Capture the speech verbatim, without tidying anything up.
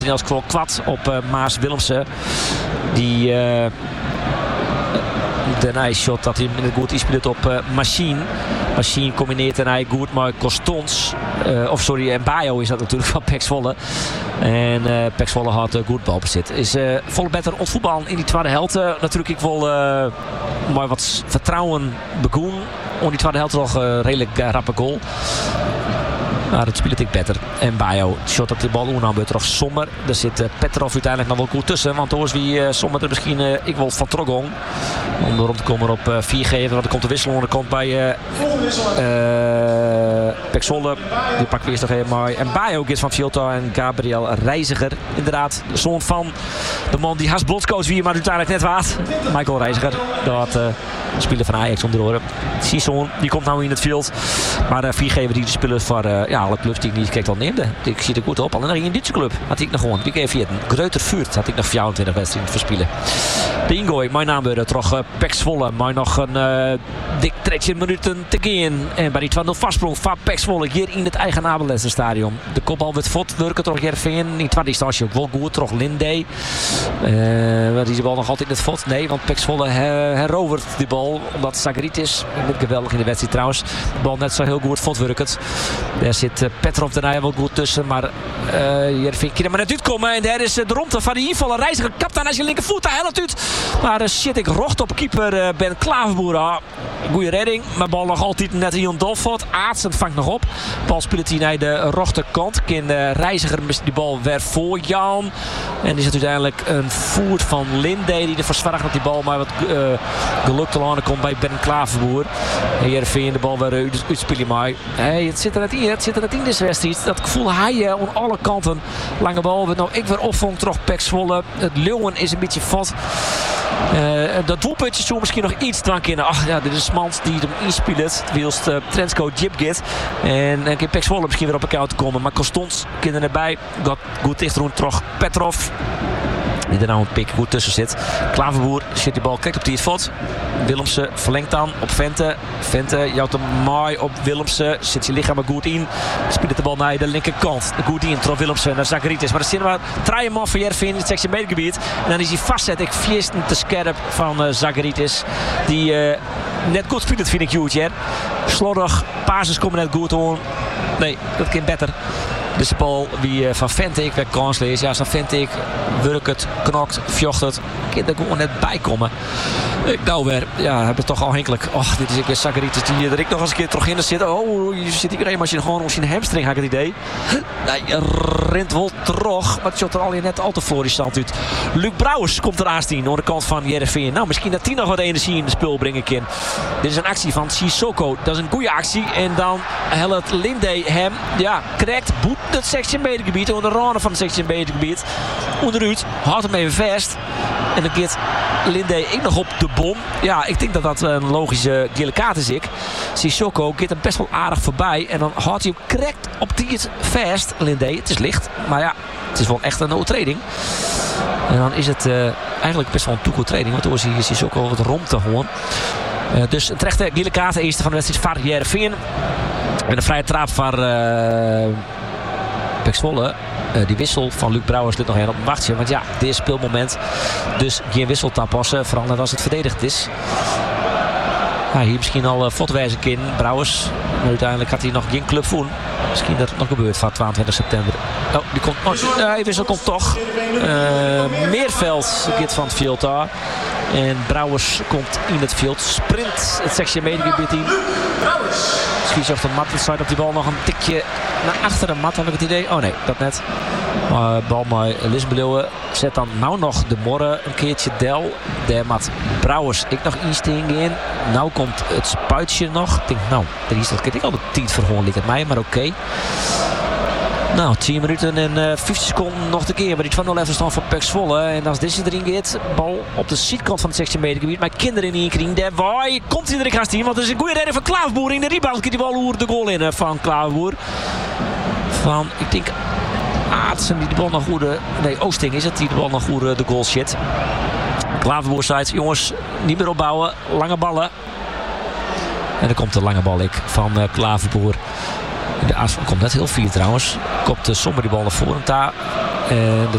als kwal kwad op uh, Maas Willemsen. Die uh, de nice shot dat hij met goed inspeelt op uh, Machine. Machine combineert en hij goed maar Costons. Uh, of sorry, en Bayo is dat natuurlijk van P E C Zwolle. En uh, P E C Zwolle had uh, goed balbezit. Is uh, volle beter ontvoetballen in die tweede helft. Uh, natuurlijk ik wil uh, maar wat vertrouwen begoen. Om die tweede helft nog uh, redelijk uh, rappe goal. Maar het speelt ik beter. En Bayo shot op de bal. Hoe nou toch Sommer. Daar zit uh, Petrov uiteindelijk nog wel goed tussen. Want toen is wie uh, Sommer er misschien uh, ik wil van Trogong. Om erom te komen op uh, vier geven. Want er komt de wissel onder de kant bij uh, uh, P E C Zwolle. Die pakt weer eens nog helemaal. En Bayo is van Fielta en Gabriel Reiziger. Inderdaad, de zoon van de man die Has Blodscoach wie maar uiteindelijk net waard. Michael Reiziger. Dat uh, speler van Ajax om de oren. Sison, die komt nou in het veld. Maar uh, vier geven die de spelen voor uh, ja, alle clubs die ik niet kijk al neemde. Ik zie er goed op. Alleen nog in deze club had ik nog gewoon. Ik even Greuter Vuurt had ik nog vierentwintig wedstrijden verspelen. De ingooi, mijn naam weer terug. Uh, P E C Zwolle, maar nog een uh, dik dertien minuten te gaan. En bij die twee nul vastsprong van P E C Zwolle hier in het eigen Abelensstadion. De kopbal werd vod, werken toch Jervin. In tweede instantie ook wel goed, toch Linde. Uh, maar die de bal nog altijd net vod. Nee, want P E C Zwolle her herovert die bal. Omdat Sagritis, niet geweldig in de wedstrijd trouwens. De bal net zo heel goed vod werkt. Daar zit uh, Petrov daarna wel goed tussen. Maar uh, Jervin kan er maar net uitkomen. En daar is uh, de ronde van die invallen. Reiziger kapt aan als je linkervoet. Daar helpt uit. Maar uh, shit, ik rocht op keeper uh, Ben Klaverboer. Ah, goeie redding. Maar bal nog altijd net in Dolfot. Aartsen vangt nog op. Bal speelt hij naar de rechterkant. Kan uh, Reiziger mist die bal weer voor Jan. En is het uiteindelijk een voet van Linde die er verzwaagt met die bal. Maar wat uh, geluk te landen komt bij Ben Klaverboer. En Jervin de bal weer uit, uitspelen maar. Hey, het zit er net in. Het zit er net in deze wedstrijd. Dat gevoel hij uh, aan alle kanten. Lange bal. We nou ik weer opvang terug P E C Zwolle. Het Leeuwen is een beetje vat. Uh, dat doelpuntje zou misschien nog iets dwang kunnen. Ach ja, dit is Smans die hem inspeelt. Wilst uh, Trensko Jibgit. En dan kan P E C Zwolle misschien weer op elkaar te komen. Maar Costons kinderen erbij. Got goed dicht rond terug Petrov. Die er nou een pik goed tussen zit. Klaverboer zit die bal, kijkt op die het vod. Willemsen verlengt dan op Vente. Vente jouwt hem mooi op Willemsen. Zit zijn lichaam er goed in. Speelt de bal naar de linkerkant. Goed in, trof Willemsen naar Zagritis. Maar dan zitten we draaien man van Jervin in het sectiemetergebied. En dan is hij vastzet. Ik viersten te scherp van uh, Zagritis. Die uh, net goed speelt, vind ik huge. Slordig. Pases komen net goed hoor. Nee, dat kan beter. Dus de bal wie uh, van Vente ik weer kans lees. Ja, zo Vente ik werkt het, knokt, vjocht het. Kan er gewoon net bij komen. Ik nou weer, ja, hebben we toch al henkelijk. Och, dit is een keer Zagritis die er ik nog eens een keer terug in zit. Oh, je zit hier een als je gewoon op zijn hamstring had ik het idee. Nee, je rent wel terug. Maar het shot er al net al te florissant uit. Luc Brouwers komt eraan staan aan de kant van Jervin. Nou, misschien dat hij nog wat energie in de spul brengen kan. Dit is een actie van Sissoko. Dat is een goede actie. En dan helpt Linde hem, ja, krijgt boet het sectiemetergebied. Onder de randen van het sectiemetergebied. Onderuit, houdt hem even vast. En dan keert Linde ik nog op de bom. Ja, ik denk dat dat een logische gele kaart is. Ik. Sissoko keert hem best wel aardig voorbij. En dan houdt hij hem correct op die het vast. Linde, het is licht. Maar ja, het is wel echt een overtreding. En dan is het uh, eigenlijk best wel een toekomtraining. Want toen is hij Sissoko wat rond te horen. Uh, dus een terechte gele kaart. De eerste van de wedstrijd van Jervin. En een vrije trap van uh, P E C Zwolle. Uh, die wissel van Luc Brouwers ligt nog heel op een wachtje. Want ja, dit is speelmoment. Dus geen wissel te passen. Vooral als het verdedigd is. Ja, hier misschien al uh, fotwijze in Brouwers. Maar uiteindelijk had hij nog geen club voelen. Misschien dat het nog gebeurt van tweeëntwintig september. Oh, die komt. Oh, uh, die wissel komt toch. Uh, Meerveld gaat van het veld daar. En Brouwers komt in het veld. Sprint het sectiemetergebied in. Misschien zocht de mat op die bal nog een tikje naar achteren. Mat heb ik het idee. Oh nee, dat net. Uh, bal maar Lisbeleeuwen. Zet dan nou nog de morren een keertje del. De mat Brouwers ik nog instingen in. Nou komt het spuitje nog. Ik denk nou, er is dat ik al de tien voor gewoon ligt het mij, maar oké. Okay. Nou, tien minuten en uh, vijftig seconden nog te keer. Maar die twee nul even stand van P E C Zwolle. En als deze erin gaat, bal op de zijkant van het sectiemetergebied. Mijn kinderen in één daar waai. Komt hij er in gaan zien, want er is een goede redding van Klaverboer. In de rebound die bal oer de goal in van Klaverboer. Van, ik denk, Aartsen die de bal nog goed... Nee, Oosting is het, die de bal nog goed de goal shit. Klaverboer zei, jongens, niet meer opbouwen. Lange ballen. En dan komt de lange bal ik van uh, Klaverboer. De aanval komt net heel vier trouwens. Kopt de Sommer die bal naar voren. Daar En de